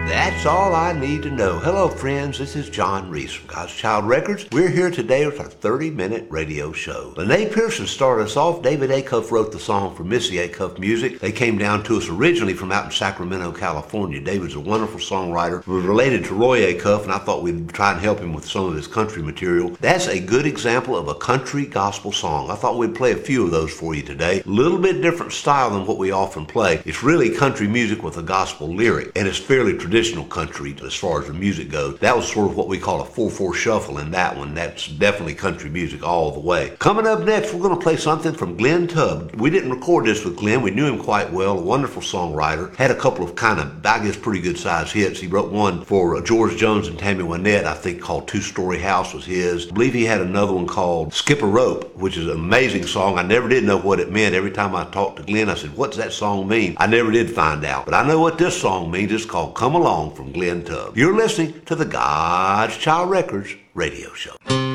That's all I need to know. Hello, friends. This is John Reese from God's Child Records. We're here today with our 30-minute radio show. Lene Pearson started us off. David Acuff wrote the song for Missy Acuff Music. They came down to us originally from out in Sacramento, California. David's a wonderful songwriter. We're related to Roy Acuff, and I thought we'd try and help him with some of his country material. That's a good example of a country gospel song. I thought we'd play a few of those for you today. A little bit different style than what we often play. It's really country music with a gospel lyric, and it's fairly traditional country as far as the music goes. That was sort of what we call a 4/4 shuffle in that one. That's definitely country music all the way. Coming up next, we're going to play something from Glenn Tubb. We didn't record this with Glenn. We knew him quite well, a wonderful songwriter. Had a couple of kind of, I guess, pretty good sized hits. He wrote one for George Jones and Tammy Wynette, I think, called Two-Story House was his. I believe he had another one called Skip a Rope, which is an amazing song. I never did know what it meant. Every time I talked to Glenn, I said, what's that song mean? I never did find out. But I know what this song means. It's called Come Along from Glenn Tubb. You're listening to the God's Child Records radio show.